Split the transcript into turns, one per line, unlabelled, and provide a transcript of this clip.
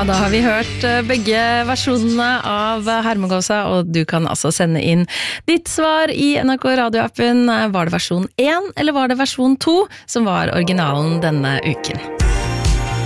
Ja, da har vi hørt begge versjonene av Hermegåsa, og du kan altså sende inn ditt svar i NRK radioappen. Var det versjon 1, eller var det versjon 2 som var originalen denne uken?